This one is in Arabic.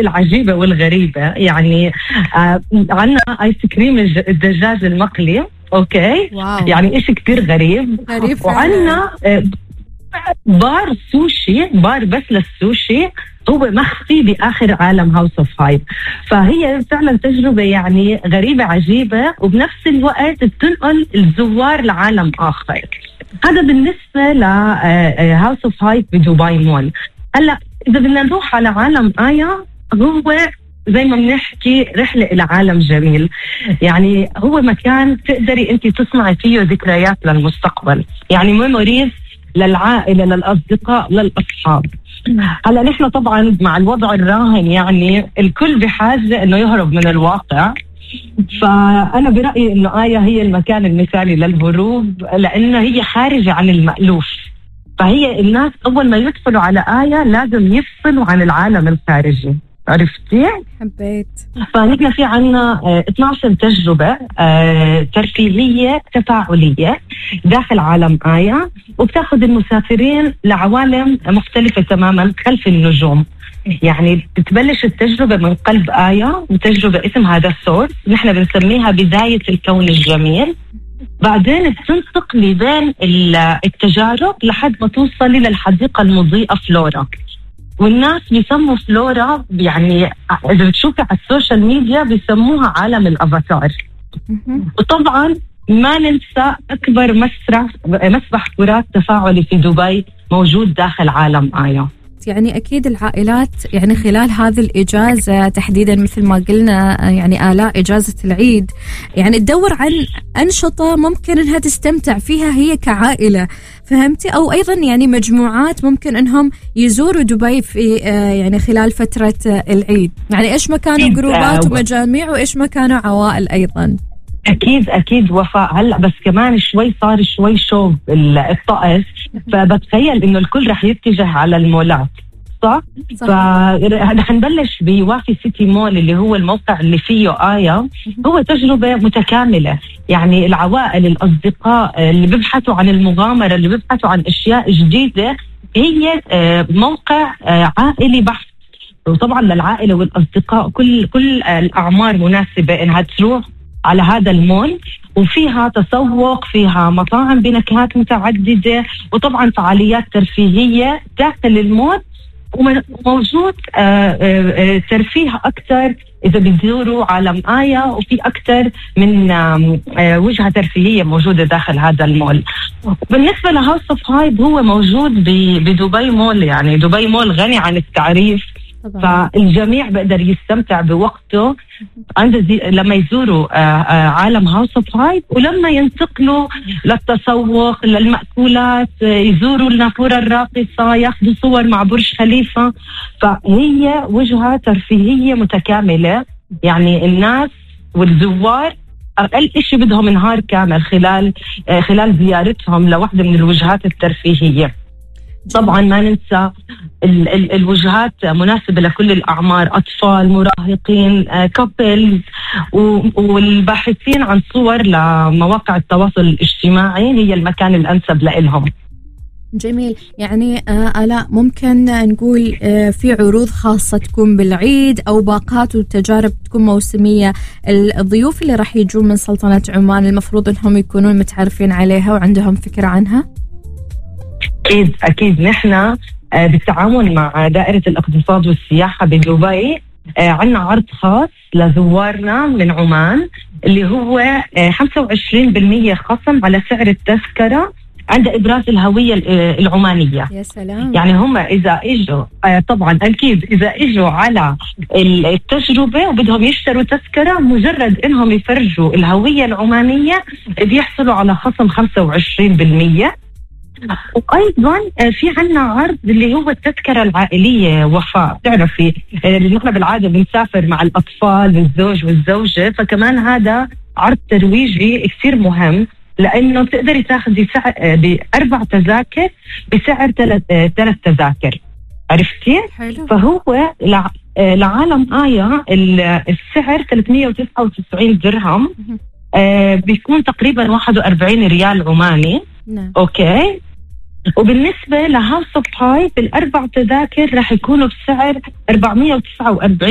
العجيبة والغريبة يعني عنا آيس كريم الدجاج المقلي. أوكي. واو. يعني إشي كتير غريب. وعنا بار سوشي، بار بس للسوشي، هو مخفي بآخر عالم هاوس اوف هايب. فهي فعلا تجربة يعني غريبة عجيبة، وبنفس الوقت بتنقل الزوار لعالم آخر. هذا بالنسبة لهاوس اوف هايب بدبي مول. هلا إذا بدنا نروح على عالم آيا، هو زي ما بنحكي رحلة إلى عالم جميل. يعني هو مكان تقدري أنت تصنعي فيه ذكريات للمستقبل، يعني ميموريز للعائلة، للأصدقاء، للأصحاب. هلا نحن طبعا مع الوضع الراهن يعني الكل بحاجة إنه يهرب من الواقع. فأنا برأيي إنه آيا هي المكان المثالي للهروب، لأنه هي خارجة عن المألوف. فهي الناس أول ما يدخلوا على آيا لازم يفصلوا عن العالم الخارجي. عرفتي؟ حبيت. فنحن في عنا 12 تجربة ترفيهية تفاعلية داخل عالم آيا، وبتاخذ المسافرين لعوالم مختلفة تماما خلف النجوم. يعني بتبلش التجربة من قلب آيا، وتجربة اسمها ذا سورس، نحن بنسميها بداية الكون الجميل. بعدين بتنتقلي بين التجارب لحد ما توصلي للحديقة المضيئة فلورا. والناس بيسموا فلورا، يعني إذا بتشوفي على السوشيال ميديا بيسموها عالم الأفاتار. وطبعا ما ننسى أكبر مسبح كرات تفاعلي في دبي موجود داخل عالم آيا. يعني أكيد العائلات يعني خلال هذه الإجازة تحديدا مثل ما قلنا يعني آلاء إجازة العيد، يعني تدور عن أنشطة ممكن أنها تستمتع فيها هي كعائلة، فهمتي؟ أو أيضا يعني مجموعات ممكن أنهم يزوروا دبي في يعني خلال فترة العيد. يعني إيش ما كانوا جروبات ومجاميع، وإيش ما كانوا عوائل أيضا. أكيد وفاء. هلأ بس كمان صار شوي شوب الطقس، فبتخيل إنه الكل رح يتجه على المولات، صح؟ فرح نبلش بوافي سيتي مول اللي هو الموقع اللي فيه آيا. هو تجربة متكاملة، يعني العوائل، الأصدقاء اللي بيبحثوا عن المغامرة، اللي بيبحثوا عن أشياء جديدة. هي موقع عائلي بحت، وطبعا للعائلة والأصدقاء كل الأعمار مناسبة إنها تروح على هذا المول. وفيها تسوق، فيها مطاعم بنكهات متعددة، وطبعا فعاليات ترفيهية داخل المول. وموجود ترفيه أكثر إذا بتزوروا عالم آيا، وفي أكثر من وجهة ترفيهية موجودة داخل هذا المول. بالنسبة لهاوس اوف هايب، هو موجود بدبي مول. يعني دبي مول غني عن التعريف طبعا. فالجميع بقدر يستمتع بوقته لما يزوروا عالم هاوس اوف هايب، ولما ينتقلوا للتسوق، للمأكولات، يزوروا النافورة الراقصة، ياخذوا صور مع برج خليفة. فهي وجهة ترفيهية متكاملة. يعني الناس والزوار أقل إشي بدهم نهار كامل خلال زيارتهم لوحدة من الوجهات الترفيهية. طبعا ما ننسى الوجهات مناسبة لكل الأعمار، أطفال، مراهقين، كابلز، والباحثين عن صور لمواقع التواصل الاجتماعي. هي المكان الأنسب لهم. جميل. يعني آلاء ممكن نقول في عروض خاصة تكون بالعيد أو باقات وتجارب تكون موسمية، الضيوف اللي راح يجون من سلطنة عمان المفروض أنهم يكونون متعرفين عليها وعندهم فكرة عنها؟ أكيد نحن بالتعاون مع دائرة الاقتصاد والسياحة بدبي عنا عرض خاص لزوارنا من عمان، اللي هو 25% خصم على سعر التذكرة عند إبراز الهوية العمانية. يا سلام. يعني هم إذا إجوا طبعا أكيد إذا إجوا على التجربة وبدهم يشتروا تذكرة، مجرد إنهم يفرجوا الهوية العمانية بيحصلوا على خصم 25%. وأيضا في عنا عرض اللي هو التذكرة العائلية. وفاء تعرفي نحن بالعادة بنسافر مع الأطفال، الزوج والزوجة، فكمان هذا عرض ترويجي كثير مهم، لأنه بتقدري تاخذي ب4 تذاكر بسعر 3 تذاكر. عرفتي؟ حلو. فهو لعالم آيا السعر 399 درهم، بيكون تقريبا 41 ريال عماني. نعم. أوكي. وبالنسبة لهاوس اوف هايب ال4 تذاكر راح يكونوا بسعر 449